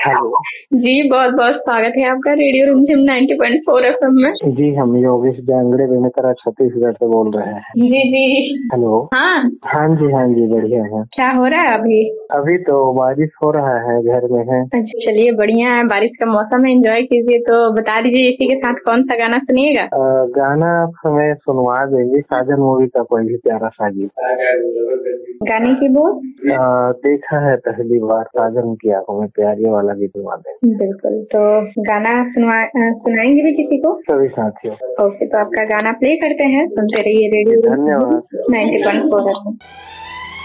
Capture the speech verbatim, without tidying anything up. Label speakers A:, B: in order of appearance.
A: Hello
B: जी, बहुत बहुत स्वागत है आपका रेडियो रिमझिम नाइंटी पॉइंट फोर एफएम में।
A: जी, हम योगेश जांगड़े बेमेतरा छत्तीसगढ़ से बोल रहे हैं।
B: जी जी।
A: हेलो।
B: हाँ
A: हाँ जी हाँ जी बढ़िया है।
B: क्या हो रहा है अभी?
A: अभी तो बारिश हो रहा है, घर में है।
B: अच्छा चलिए बढ़िया है, बारिश का मौसम है, एंजॉय कीजिए। तो बता दीजिए इसी के साथ कौन सा गाना सुनिएगा?
A: अ, गाना आप हमें सुनवा देंगे, साजन मूवी का कोई भी प्यारा सा गीत।
B: गाने की बोल
A: अ, देखा है पहली बार, साजन की आंखों में प्यारी वाला गीत सुनवा देंगे।
B: बिल्कुल, तो गाना सुनवा अ, सुनाएंगे भी किसी को?
A: सभी साथियों।
B: ओके, तो आपका गाना प्ले करते हैं, सुनते रहिए रेडियो
A: धन्यवाद।
B: Ninety point four FM.